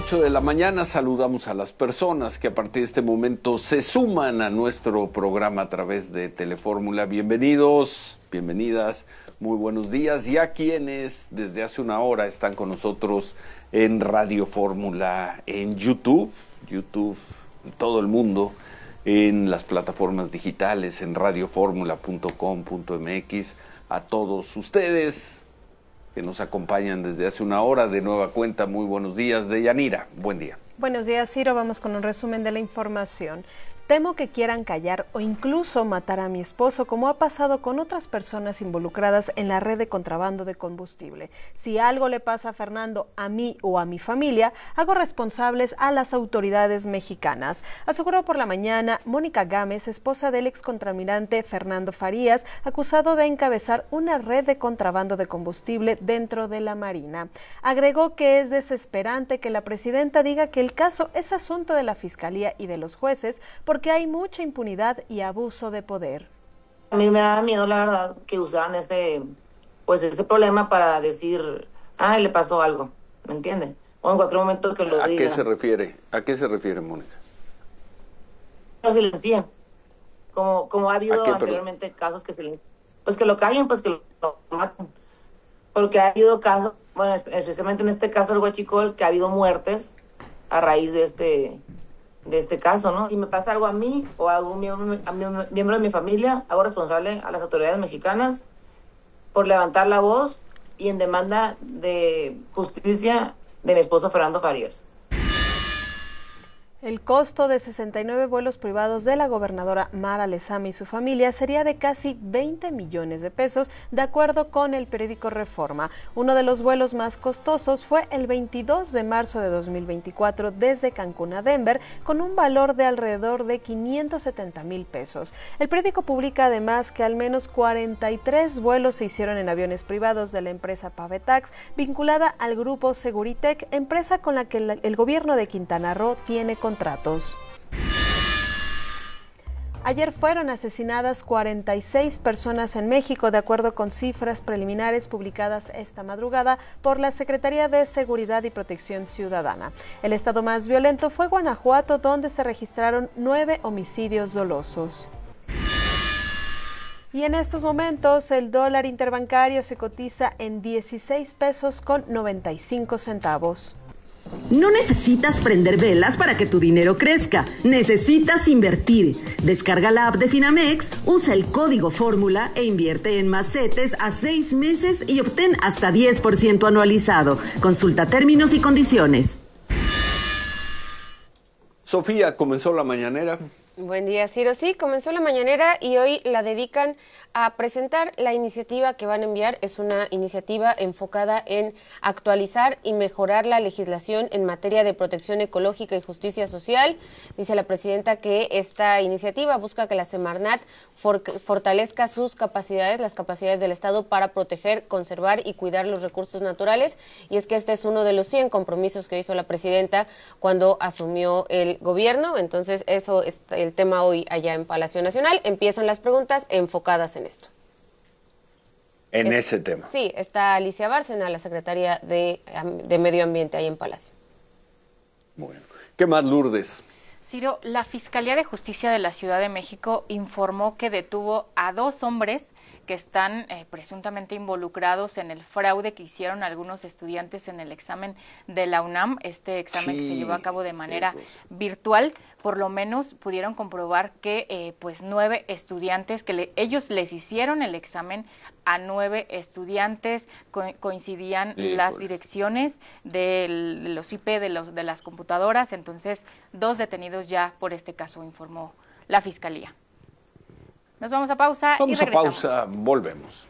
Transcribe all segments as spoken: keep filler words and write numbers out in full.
ocho de la mañana saludamos a las personas que a partir de este momento se suman a nuestro programa a través de Telefórmula. Bienvenidos, bienvenidas, muy buenos días. Y a quienes desde hace una hora están con nosotros en Radio Fórmula, en YouTube, YouTube, en todo el mundo, en las plataformas digitales, en radio fórmula punto com punto m x. A todos ustedes que nos acompañan desde hace una hora, de nueva cuenta, muy buenos días. Deyanira, buen día. Buenos días, Ciro. Vamos con un resumen de la información. Temo que quieran callar o incluso matar a mi esposo, como ha pasado con otras personas involucradas en la red de contrabando de combustible. Si algo le pasa a Fernando, a mí o a mi familia, hago responsables a las autoridades mexicanas, aseguró por la mañana Mónica Gámez, esposa del excontralmirante Fernando Farías, acusado de encabezar una red de contrabando de combustible dentro de la Marina. Agregó que es desesperante que la presidenta diga que el caso es asunto de la Fiscalía y de los jueces, porque hay mucha impunidad y abuso de poder. A mí me da miedo, la verdad, que usaran este, pues este problema para decir, ah, le pasó algo, ¿me entiende? O en cualquier momento que lo ¿A diga. qué se refiere? ¿A qué se refiere, Mónica? Lo silencien, como, como ha habido qué, anteriormente pero... casos que silencien. Pues que lo callen, pues que lo, lo maten. Porque ha habido casos, bueno, especialmente en este caso el Huachicol, que ha habido muertes a raíz de este... de este caso, ¿no? Si me pasa algo a mí o a algún miembro, a mi, miembro de mi familia, hago responsable a las autoridades mexicanas por levantar la voz y en demanda de justicia de mi esposo Fernando Farías. El costo de sesenta y nueve vuelos privados de la gobernadora Mara Lezama y su familia sería de casi veinte millones de pesos, de acuerdo con el periódico Reforma. Uno de los vuelos más costosos fue el veintidós de marzo de dos mil veinticuatro desde Cancún a Denver, con un valor de alrededor de quinientos setenta mil pesos. El periódico publica además que al menos cuarenta y tres vuelos se hicieron en aviones privados de la empresa Pavetax, vinculada al grupo Seguritech, empresa con la que el gobierno de Quintana Roo tiene contratos. Ayer fueron asesinadas cuarenta y seis personas en México, de acuerdo con cifras preliminares publicadas esta madrugada por la Secretaría de Seguridad y Protección Ciudadana. El estado más violento fue Guanajuato, donde se registraron nueve homicidios dolosos. Y en estos momentos el dólar interbancario se cotiza en dieciséis pesos con noventa y cinco centavos. No necesitas prender velas para que tu dinero crezca, necesitas invertir. Descarga la app de Finamex, usa el código Fórmula e invierte en más CETES a seis meses y obtén hasta diez por ciento anualizado. Consulta términos y condiciones. Sofía, comenzó la mañanera. Buen día, Ciro. Sí, comenzó la mañanera y hoy la dedican a presentar la iniciativa que van a enviar. Es una iniciativa enfocada en actualizar y mejorar la legislación en materia de protección ecológica y justicia social. Dice la presidenta que esta iniciativa busca que la Semarnat for- fortalezca sus capacidades, las capacidades del Estado para proteger, conservar y cuidar los recursos naturales. Y es que este es uno de los cien compromisos que hizo la presidenta cuando asumió el gobierno. Entonces, eso es el tema hoy allá en Palacio Nacional. Empiezan las preguntas enfocadas en esto. En es, ese tema. Sí, está Alicia Bárcena, la secretaria de, de Medio Ambiente ahí en Palacio. Bueno, ¿qué más, Lourdes? Ciro, la Fiscalía de Justicia de la Ciudad de México informó que detuvo a dos hombres que están eh, presuntamente involucrados en el fraude que hicieron algunos estudiantes en el examen de la UNAM, este examen sí, que se llevó a cabo de manera virtual. Por lo menos pudieron comprobar que eh, pues nueve estudiantes, que le, ellos les hicieron el examen a nueve estudiantes, co coincidían Híjole. las direcciones de los I P de, los, de las computadoras, entonces dos detenidos ya por este caso, informó la Fiscalía. Nos vamos a pausa vamos y regresamos. Vamos a pausa, volvemos.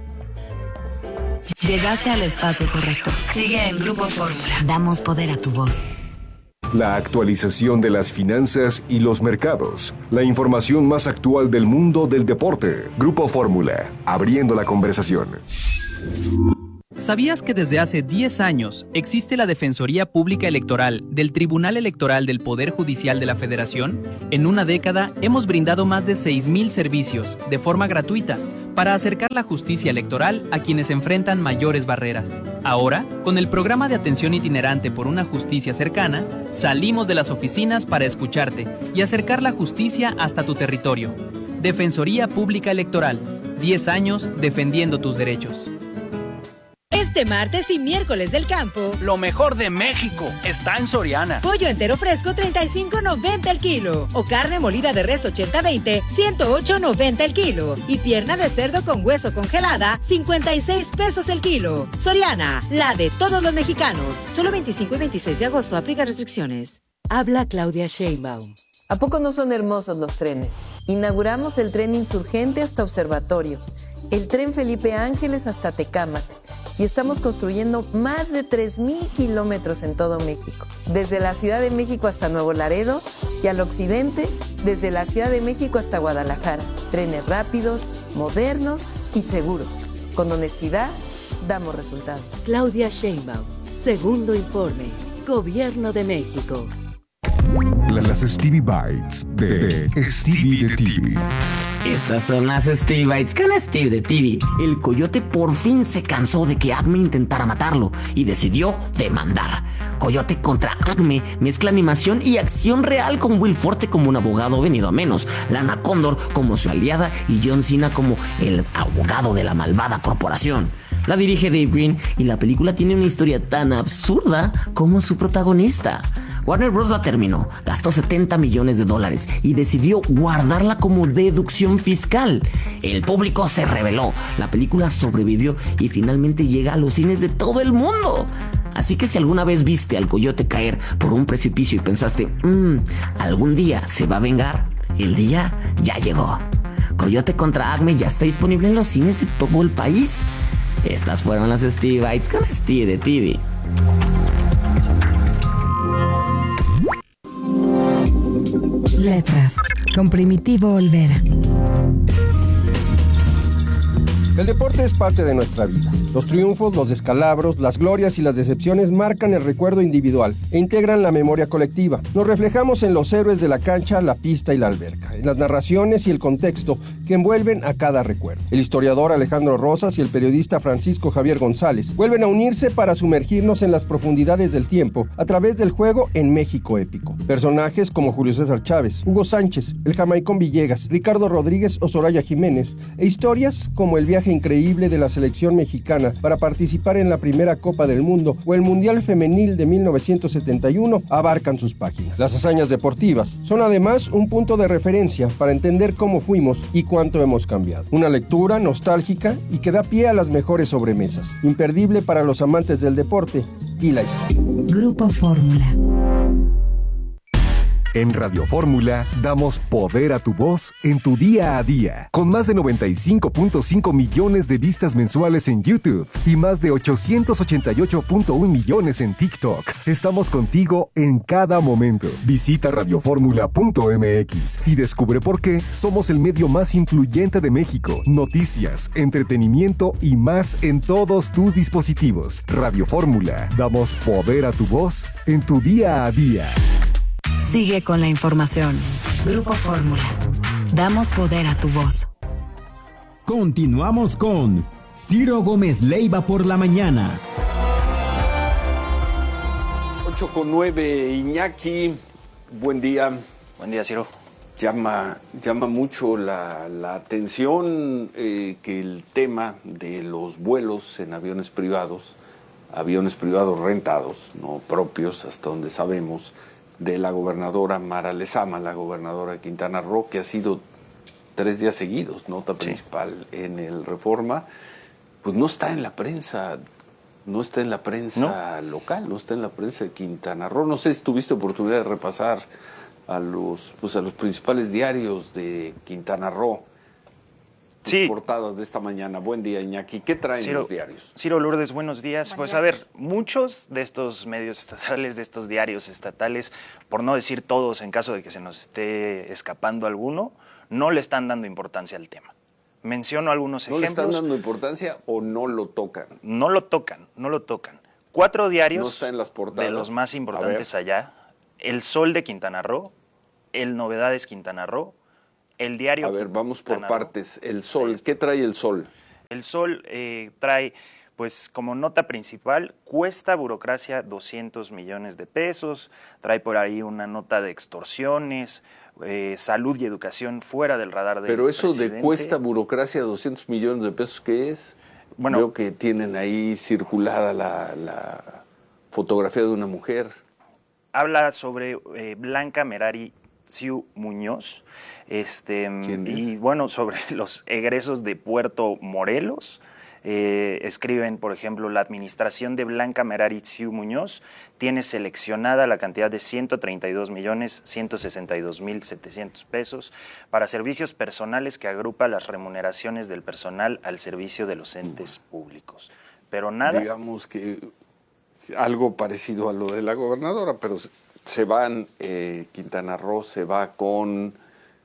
Llegaste al espacio correcto. Sigue en Grupo Fórmula. Damos poder a tu voz. La actualización de las finanzas y los mercados. La información más actual del mundo del deporte. Grupo Fórmula, abriendo la conversación. ¿Sabías que desde hace diez años existe la Defensoría Pública Electoral del Tribunal Electoral del Poder Judicial de la Federación? En una década hemos brindado más de seis mil servicios de forma gratuita para acercar la justicia electoral a quienes enfrentan mayores barreras. Ahora, con el programa de atención itinerante por una justicia cercana, salimos de las oficinas para escucharte y acercar la justicia hasta tu territorio. Defensoría Pública Electoral. diez años defendiendo tus derechos. Este martes y miércoles del campo, lo mejor de México está en Soriana. Pollo entero fresco treinta y cinco noventa el kilo. O carne molida de res ochenta veinte, ciento ocho noventa el kilo. Y pierna de cerdo con hueso congelada, cincuenta y seis pesos el kilo. Soriana, la de todos los mexicanos. Solo veinticinco y veintiséis de agosto, aplica restricciones. Habla Claudia Sheinbaum. ¿A poco no son hermosos los trenes? Inauguramos el tren Insurgente hasta Observatorio, el tren Felipe Ángeles hasta Tecámac, y estamos construyendo más de tres mil kilómetros en todo México, desde la Ciudad de México hasta Nuevo Laredo y al occidente, desde la Ciudad de México hasta Guadalajara. Trenes rápidos, modernos y seguros. Con honestidad, damos resultados. Claudia Sheinbaum, segundo informe, Gobierno de México. Las Stevie Bites de, de Stevie de T V. Estas son las Stevie Bites con Steve de T V. El coyote por fin se cansó de que Acme intentara matarlo y decidió demandar. Coyote contra Acme mezcla animación y acción real, con Will Forte como un abogado venido a menos, Lana Condor como su aliada y John Cena como el abogado de la malvada corporación. La dirige Dave Green y la película tiene una historia tan absurda como su protagonista. Warner Bros. La terminó, gastó setenta millones de dólares y decidió guardarla como deducción fiscal. El público se rebeló, la película sobrevivió y finalmente llega a los cines de todo el mundo. Así que si alguna vez viste al coyote caer por un precipicio y pensaste, mmm, algún día se va a vengar, el día ya llegó. Coyote contra Acme ya está disponible en los cines de todo el país. Estas fueron las Stevie Bites con Steve de T V. Letras, con Primitivo Olvera. El deporte es parte de nuestra vida. Los triunfos, los descalabros, las glorias y las decepciones marcan el recuerdo individual e integran la memoria colectiva. Nos reflejamos en los héroes de la cancha, la pista y la alberca, en las narraciones y el contexto que envuelven a cada recuerdo. El historiador Alejandro Rosas y el periodista Francisco Javier González vuelven a unirse para sumergirnos en las profundidades del tiempo a través del juego en México épico. Personajes como Julio César Chávez, Hugo Sánchez, el Jamaicón Villegas, Ricardo Rodríguez o Soraya Jiménez, e historias como el viaje increíble de la selección mexicana para participar en la primera Copa del Mundo o el Mundial Femenil de mil novecientos setenta y uno abarcan sus páginas. Las hazañas deportivas son además un punto de referencia para entender cómo fuimos y cuánto hemos cambiado. Una lectura nostálgica y que da pie a las mejores sobremesas, imperdible para los amantes del deporte y la historia. Grupo Fórmula. En Radio Fórmula damos poder a tu voz en tu día a día. Con más de noventa y cinco punto cinco millones de vistas mensuales en YouTube y más de ochocientos ochenta y ocho punto uno millones en TikTok. Estamos contigo en cada momento. Visita radio fórmula punto m x y descubre por qué somos el medio más influyente de México. Noticias, entretenimiento y más en todos tus dispositivos. Radio Fórmula. Damos poder a tu voz en tu día a día. Sigue con la información. Grupo Fórmula. Damos poder a tu voz. Continuamos con Ciro Gómez Leiva por la mañana. ocho con nueve, Iñaki. Buen día. Buen día, Ciro. Llama, llama mucho la, la atención eh, que el tema de los vuelos en aviones privados, aviones privados rentados, no propios, hasta donde sabemos, de la gobernadora Mara Lezama, la gobernadora de Quintana Roo, que ha sido tres días seguidos, nota principal sí. en el Reforma, pues no está en la prensa, no está en la prensa ¿No? local, no está en la prensa de Quintana Roo. No sé si tuviste oportunidad de repasar a los, pues a los principales diarios de Quintana Roo. Sí. Portadas de esta mañana. Buen día, Iñaki. ¿Qué traen Ciro, los diarios? Ciro Lourdes, buenos días. Mañana. Pues a ver, muchos de estos medios estatales, de estos diarios estatales, por no decir todos, en caso de que se nos esté escapando alguno, no le están dando importancia al tema. Menciono algunos ¿No ejemplos. ¿No le están dando importancia o no lo tocan? No lo tocan, no lo tocan. Cuatro diarios no está en las portadas. De los más importantes allá. El Sol de Quintana Roo, El Novedades Quintana Roo, El diario... A ver, vamos por Quintana Roo. partes. El Sol, ¿qué trae el Sol? El Sol eh, trae, pues como nota principal, cuesta burocracia doscientos millones de pesos, trae por ahí una nota de extorsiones, eh, salud y educación fuera del radar del Pero eso presidente. de cuesta burocracia doscientos millones de pesos, ¿qué es? Bueno, veo que tienen ahí circulada la, la fotografía de una mujer. Habla sobre eh, Blanca Merari Tsiu Muñoz, este, y bueno, sobre los egresos de Puerto Morelos. Eh, escriben, por ejemplo, la administración de Blanca Merari Tsiu Muñoz tiene seleccionada la cantidad de ciento treinta y dos millones ciento sesenta y dos mil setecientos pesos para servicios personales que agrupa las remuneraciones del personal al servicio de los entes públicos. Pero nada... Digamos que algo parecido a lo de la gobernadora, pero se van, eh, Quintana Roo se va con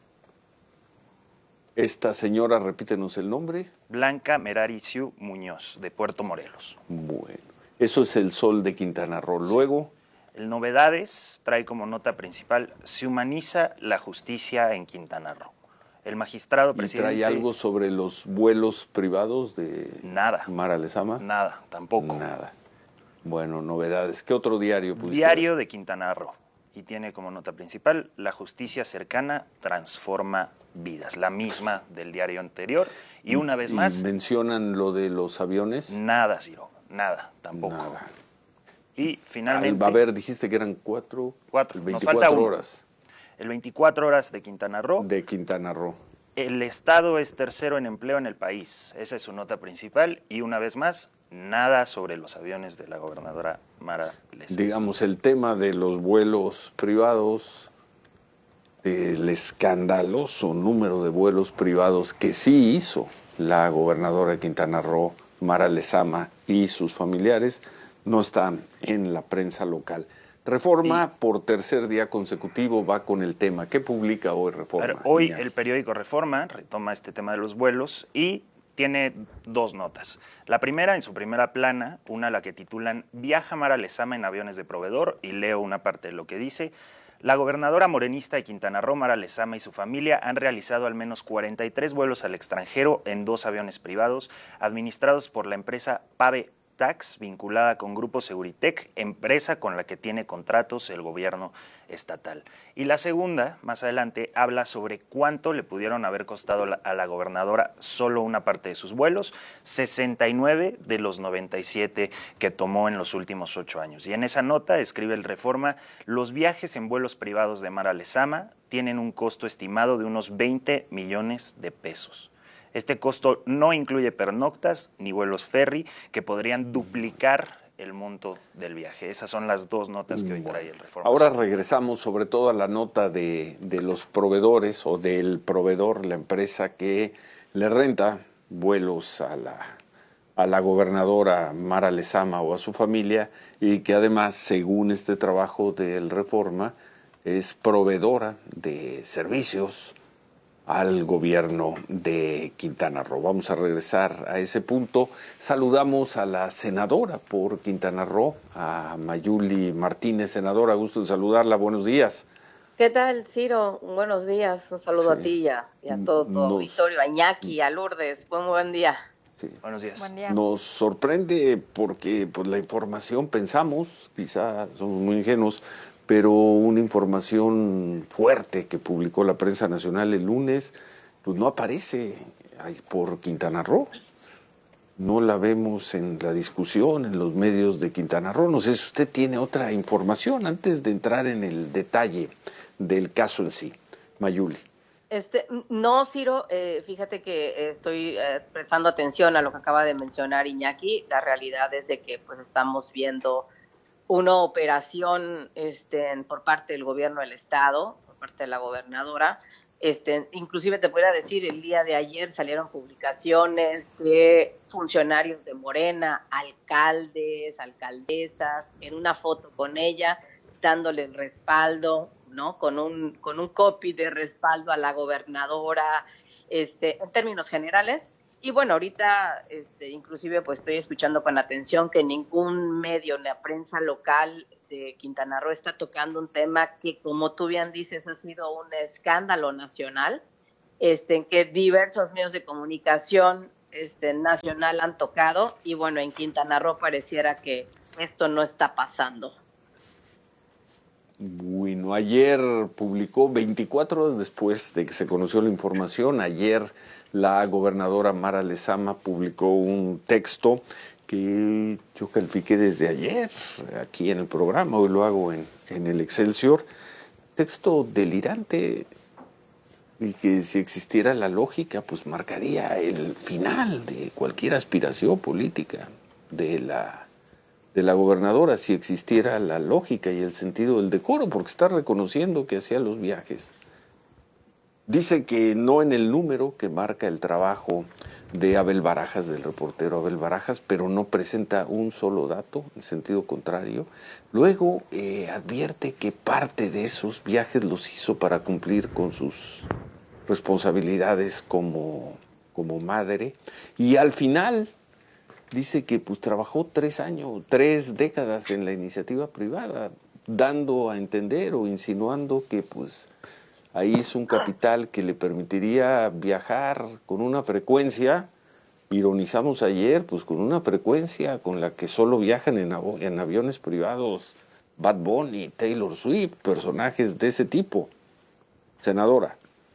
esta señora, repítenos el nombre. Blanca Merari Tsiu Muñoz, de Puerto Morelos. Bueno, eso es el Sol de Quintana Roo. Luego... El Novedades trae como nota principal, se humaniza la justicia en Quintana Roo. El magistrado presidente... ¿Y trae algo sobre los vuelos privados de Nada. Mara Lezama? Nada, tampoco. Nada. Bueno, Novedades. ¿Qué otro diario pudiste Diario ver? de Quintana Roo. Y tiene como nota principal, la justicia cercana transforma vidas. La misma del diario anterior. Y una vez ¿Y más... mencionan lo de los aviones? Nada, Ciro. Nada, tampoco. Nada. Y finalmente... A ver, dijiste que eran cuatro, Cuatro. veinticuatro Nos falta uno. horas. El veinticuatro horas de Quintana Roo. De Quintana Roo. El Estado es tercero en empleo en el país. Esa es su nota principal. Y una vez más, nada sobre los aviones de la gobernadora Mara Lezama. Digamos, el tema de los vuelos privados, el escandaloso número de vuelos privados que sí hizo la gobernadora de Quintana Roo, Mara Lezama, y sus familiares, no están en la prensa local. Reforma, y, por tercer día consecutivo, va con el tema. ¿Qué publica hoy Reforma? Ver, hoy Iñaki? El periódico Reforma retoma este tema de los vuelos y tiene dos notas. La primera, en su primera plana, una la que titulan Viaja Mara Lezama en aviones de proveedor, y leo una parte de lo que dice. La gobernadora morenista de Quintana Roo, Mara Lezama, y su familia han realizado al menos cuarenta y tres vuelos al extranjero en dos aviones privados administrados por la empresa Pave Tax, vinculada con Grupo Seguritech, empresa con la que tiene contratos el gobierno estatal. Y la segunda, más adelante, habla sobre cuánto le pudieron haber costado a la gobernadora solo una parte de sus vuelos, sesenta y nueve de los noventa y siete que tomó en los últimos ocho años. Y en esa nota escribe el Reforma, los viajes en vuelos privados de Mara Lezama tienen un costo estimado de unos veinte millones de pesos. Este costo no incluye pernoctas ni vuelos ferry que podrían duplicar el monto del viaje. Esas son las dos notas que hoy trae el Reforma. Ahora regresamos sobre todo a la nota de, de los proveedores o del proveedor, la empresa que le renta vuelos a la, a la gobernadora Mara Lezama o a su familia, y que además, según este trabajo del Reforma, es proveedora de servicios al gobierno de Quintana Roo. Vamos a regresar a ese punto. Saludamos a la senadora por Quintana Roo, a Mayuli Martínez. Senadora, gusto en saludarla. Buenos días. ¿Qué tal, Ciro? Buenos días. Un saludo sí. a ti y a, y a todo tu Nos... auditorio, a Iñaki, a Lourdes. Buen, buen día. Sí. Buenos días. Buen día. Nos sorprende porque pues, la información, pensamos, quizás somos muy ingenuos, pero una información fuerte que publicó la prensa nacional el lunes, pues no aparece por Quintana Roo. No la vemos en la discusión, en los medios de Quintana Roo. No sé si usted tiene otra información antes de entrar en el detalle del caso en sí. Mayuli. Este, no, Ciro, eh, fíjate que estoy eh, prestando atención a lo que acaba de mencionar Iñaki. La realidad es de que pues estamos viendo una operación este, por parte del gobierno del estado, por parte de la gobernadora. Este, inclusive te podría decir, el día de ayer salieron publicaciones de funcionarios de Morena, alcaldes, alcaldesas, en una foto con ella, dándole el respaldo, ¿no? Con un, con un copy de respaldo a la gobernadora, este, en términos generales. Y bueno, ahorita este, inclusive pues estoy escuchando con atención que ningún medio, ni la prensa local de Quintana Roo está tocando un tema que, como tú bien dices, ha sido un escándalo nacional, este, en que diversos medios de comunicación este, nacional han tocado, y bueno, en Quintana Roo pareciera que esto no está pasando. Bueno, ayer publicó, veinticuatro horas después de que se conoció la información, ayer la gobernadora Mara Lezama publicó un texto que yo califiqué desde ayer aquí en el programa, hoy lo hago en, en el Excelsior, texto delirante y que si existiera la lógica pues marcaría el final de cualquier aspiración política de la de la gobernadora, si existiera la lógica y el sentido del decoro, porque está reconociendo que hacía los viajes. Dice que no en el número que marca el trabajo de Abel Barajas, del reportero Abel Barajas, pero no presenta un solo dato, en sentido contrario. Luego eh, advierte que parte de esos viajes los hizo para cumplir con sus responsabilidades como, como madre, y al final dice que pues trabajó tres años, tres décadas en la iniciativa privada, dando a entender o insinuando que pues ahí es un capital que le permitiría viajar con una frecuencia, ironizamos ayer, pues con una frecuencia con la que solo viajan en, av- en aviones privados Bad Bunny, Taylor Swift, personajes de ese tipo. Senadora.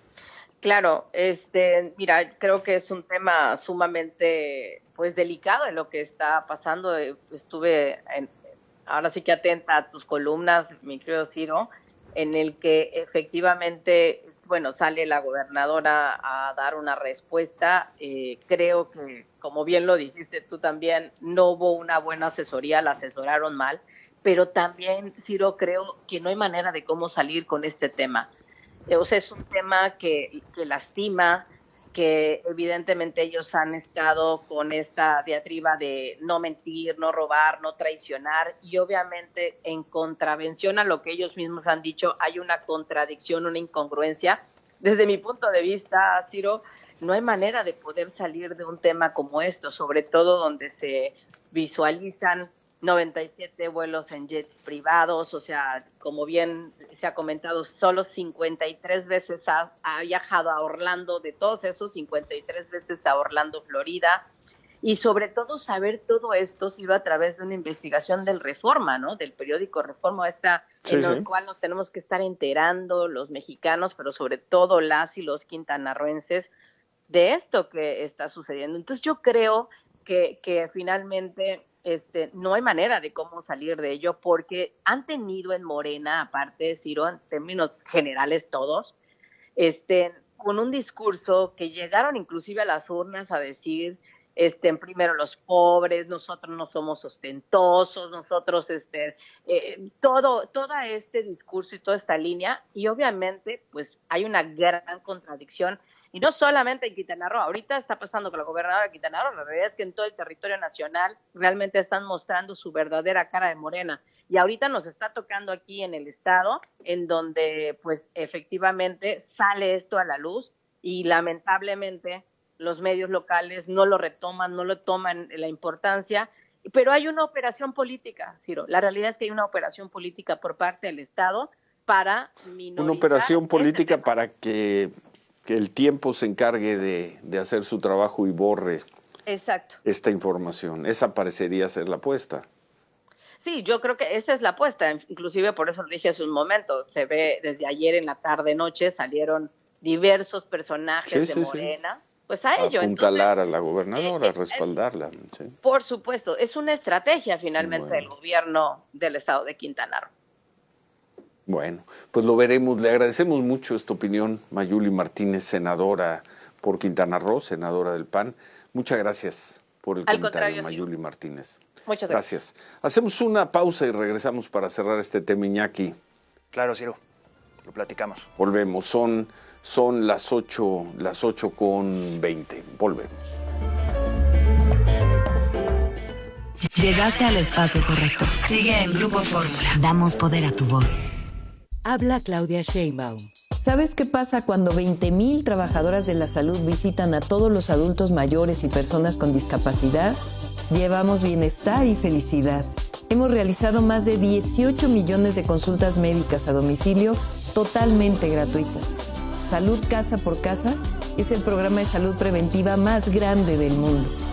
Claro, este, mira, creo que es un tema sumamente, pues, delicado en lo que está pasando. Estuve, en, ahora sí que atenta a tus columnas, mi querido Ciro, en el que efectivamente, bueno, sale la gobernadora a dar una respuesta. Eh, creo que, como bien lo dijiste tú también, no hubo una buena asesoría, la asesoraron mal, pero también, Ciro, creo que no hay manera de cómo salir con este tema. O sea, es un tema que, que lastima, que evidentemente ellos han estado con esta diatriba de no mentir, no robar, no traicionar, y obviamente en contravención a lo que ellos mismos han dicho, hay una contradicción, una incongruencia. Desde mi punto de vista, Ciro, no hay manera de poder salir de un tema como esto, sobre todo donde se visualizan noventa y siete vuelos en jets privados, o sea, como bien se ha comentado, solo cincuenta y tres veces ha, ha viajado a Orlando, de todos esos cincuenta y tres veces a Orlando, Florida, y sobre todo saber todo esto ha sido a través de una investigación del Reforma, ¿no? Del periódico Reforma, esta sí, en sí. el cual nos tenemos que estar enterando los mexicanos, pero sobre todo las y los quintanarroenses, de esto que está sucediendo. Entonces yo creo que, que finalmente Este, no hay manera de cómo salir de ello, porque han tenido en Morena, aparte, Ciro, en términos generales todos, este, con un discurso que llegaron inclusive a las urnas a decir, este, primero los pobres, nosotros no somos ostentosos, nosotros, este, eh, todo, todo este discurso y toda esta línea, y obviamente, pues, hay una gran contradicción. Y no solamente en Quintana Roo, ahorita está pasando con la gobernadora de Quintana Roo, la realidad es que en todo el territorio nacional realmente están mostrando su verdadera cara de Morena. Y ahorita nos está tocando aquí en el estado, en donde pues efectivamente sale esto a la luz y lamentablemente los medios locales no lo retoman, no lo toman la importancia, pero hay una operación política, Ciro. La realidad es que hay una operación política por parte del estado para minorizar. Una operación política este para que... que el tiempo se encargue de, de hacer su trabajo y borre Exacto. esta información. Esa parecería ser la apuesta. Sí, yo creo que esa es la apuesta. Inclusive por eso lo dije hace un momento. Se ve desde ayer en la tarde-noche salieron diversos personajes sí, de sí, Morena. Sí. Pues a ello. Apuntalar Entonces, a la gobernadora, eh, eh, respaldarla. Sí. Por supuesto. Es una estrategia finalmente bueno. del gobierno del estado de Quintana Roo. Bueno, pues lo veremos. Le agradecemos mucho esta opinión, Mayuli Martínez, senadora por Quintana Roo, senadora del P A N. Muchas gracias por el Al comentario, Mayuli sí. Martínez. Muchas gracias. gracias. Hacemos una pausa y regresamos para cerrar este tema, Iñaki. Claro, Ciro. Lo platicamos. Volvemos. Son, son las ocho, las ocho con veinte. Volvemos. Llegaste al espacio correcto. Sigue en Grupo Fórmula. Damos poder a tu voz. Habla Claudia Sheinbaum. ¿Sabes qué pasa cuando veinte mil trabajadoras de la salud visitan a todos los adultos mayores y personas con discapacidad? Llevamos bienestar y felicidad. Hemos realizado más de dieciocho millones de consultas médicas a domicilio totalmente gratuitas. Salud casa por casa Es el programa de salud preventiva más grande del mundo.